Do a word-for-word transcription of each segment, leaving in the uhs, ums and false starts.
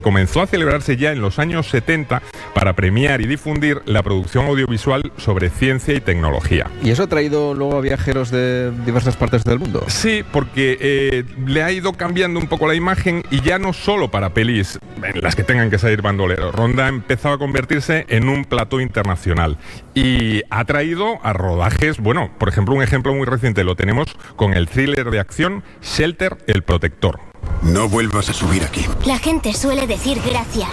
comenzó a celebrarse ya en los años setenta para premiar y difundir la producción audiovisual sobre ciencia y tecnología. ¿Y eso ha traído luego a viajeros de diversas partes del mundo? Sí, porque eh, le ha ido cambiando un poco la imagen, y ya no solo para pelis en las que tengan que salir bandoleros. Ronda ha empezado a convertirse en un plató internacional y ha traído a rodajes, bueno, por ejemplo, un ejemplo muy reciente lo tenemos con el thriller de acción Shelter, el protector. No vuelvas a subir aquí. La gente suele decir gracias.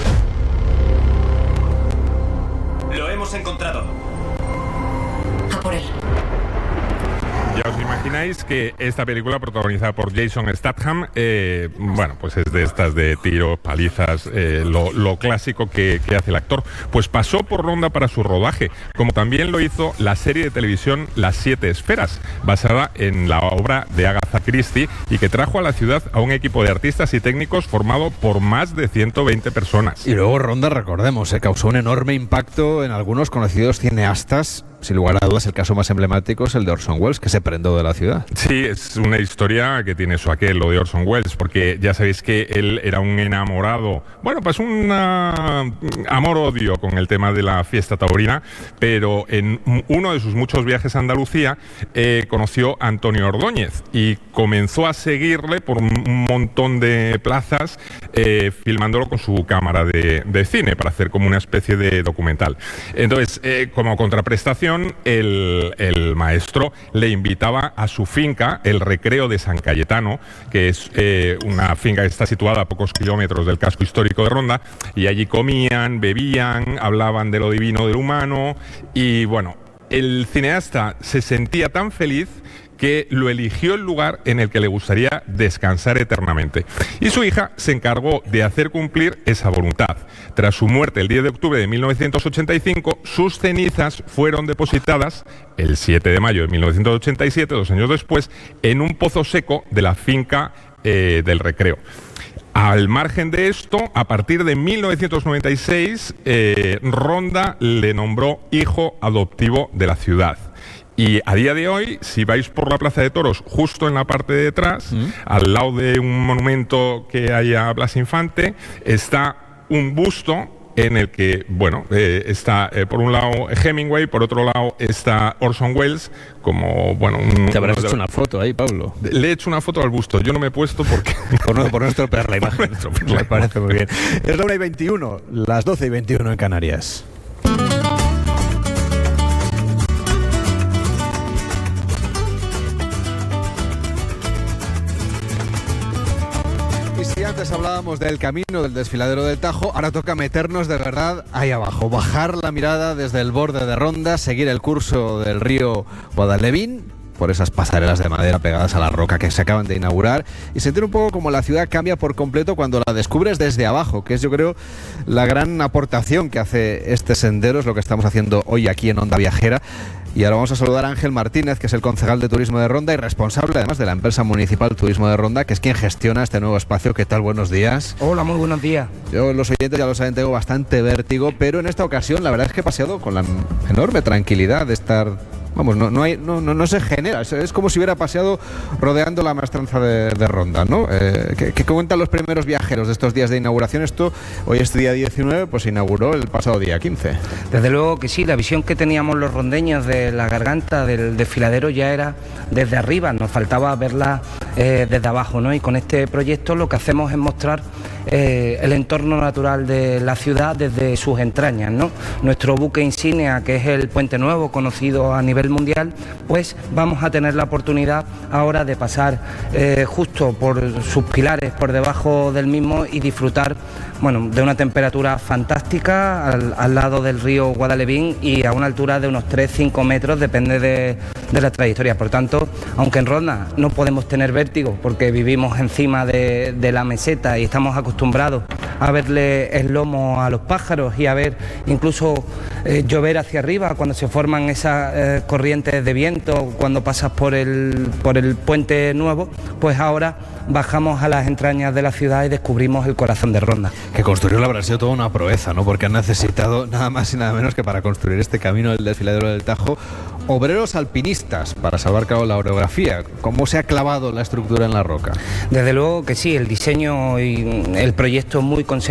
Lo hemos encontrado. A por él. Ya os imagináis que esta película, protagonizada por Jason Statham, eh, bueno, pues es de estas de tiros, palizas, eh, lo, lo clásico que, que hace el actor. Pues pasó por Ronda para su rodaje, como también lo hizo la serie de televisión Las Siete Esferas, basada en la obra de Agatha Christie, y que trajo a la ciudad a un equipo de artistas y técnicos formado por más de ciento veinte personas. Y luego Ronda, recordemos, se causó un enorme impacto en algunos conocidos cineastas. Sin lugar a dudas, el caso más emblemático es el de Orson Welles, que se prendó de la ciudad. Sí, es una historia que tiene su aquel, lo de Orson Welles, porque ya sabéis que él era un enamorado, bueno, pues un amor-odio con el tema de la fiesta taurina, pero en uno de sus muchos viajes a Andalucía eh, conoció a Antonio Ordóñez y comenzó a seguirle por un montón de plazas, eh, filmándolo con su cámara de, de cine para hacer como una especie de documental. Entonces, eh, como contraprestación, El, el maestro le invitaba a su finca, el Recreo de San Cayetano, que es eh, una finca que está situada a pocos kilómetros del casco histórico de Ronda, y allí comían, bebían, hablaban de lo divino del humano, y bueno, el cineasta se sentía tan feliz que lo eligió el lugar en el que le gustaría descansar eternamente. Y su hija se encargó de hacer cumplir esa voluntad. Tras su muerte el diez de octubre de mil novecientos ochenta y cinco, sus cenizas fueron depositadas el siete de mayo de mil novecientos ochenta y siete, dos años después, en un pozo seco de la finca eh, del Recreo. Al margen de esto, a partir de mil novecientos noventa y seis, eh, Ronda le nombró hijo adoptivo de la ciudad. Y a día de hoy, si vais por la Plaza de Toros, justo en la parte de detrás, ¿Mm? al lado de un monumento que hay a Blas Infante, está un busto en el que, bueno, eh, está eh, por un lado Hemingway, por otro lado está Orson Welles, como, bueno... Un, Te habrás hecho de... una foto ahí, Pablo. Le he hecho una foto al busto, yo no me he puesto porque... por, no, por no estropear la imagen. Me la parece muy bien. Es la una y veintiuno, las doce y veintiuno en Canarias. Si antes hablábamos del camino del desfiladero del Tajo, ahora toca meternos de verdad ahí abajo, bajar la mirada desde el borde de Ronda, seguir el curso del río Guadalevín por esas pasarelas de madera pegadas a la roca que se acaban de inaugurar, y sentir un poco como la ciudad cambia por completo cuando la descubres desde abajo, que es, yo creo, la gran aportación que hace este sendero. Es lo que estamos haciendo hoy aquí en Onda Viajera. Y ahora vamos a saludar a Ángel Martínez, que es el concejal de Turismo de Ronda y responsable además de la empresa municipal Turismo de Ronda, que es quien gestiona este nuevo espacio. ¿Qué tal? Buenos días. Hola, muy buenos días. Yo, los oyentes ya lo saben, tengo bastante vértigo, pero en esta ocasión la verdad es que he paseado con la enorme tranquilidad de estar... Vamos, no, no, hay, no, no, no se genera, es, es como si hubiera paseado rodeando la maestranza de, de Ronda, ¿no? Eh, ¿qué, ¿Qué cuentan los primeros viajeros de estos días de inauguración? Esto, hoy es día diecinueve, pues se inauguró el pasado día quince. Desde luego que sí, la visión que teníamos los rondeños de la garganta del desfiladero ya era desde arriba, nos faltaba verla eh, desde abajo, ¿no? Y con este proyecto lo que hacemos es mostrar eh, el entorno natural de la ciudad desde sus entrañas, ¿no? Nuestro buque insignia, que es el Puente Nuevo, conocido a nivel mundial, pues vamos a tener la oportunidad ahora de pasar eh, justo por sus pilares, por debajo del mismo, y disfrutar, bueno, de una temperatura fantástica al, al lado del río Guadalevín y a una altura de unos tres a cinco metros, depende de, de la trayectoria. Por tanto, aunque en Ronda no podemos tener vértigo porque vivimos encima de, de la meseta y estamos acostumbrados a verle el lomo a los pájaros y a ver incluso eh, llover hacia arriba cuando se forman esas eh, corrientes de viento cuando pasas por el, por el Puente Nuevo, pues ahora bajamos a las entrañas de la ciudad y descubrimos el corazón de Ronda. Que construirlo habrá sido toda una proeza, ¿no? Porque han necesitado nada más y nada menos que para construir este camino del desfiladero del Tajo obreros alpinistas para salvar claro la orografía. ¿Cómo se ha clavado la estructura en la roca? Desde luego que sí, el diseño y el proyecto es muy conservador.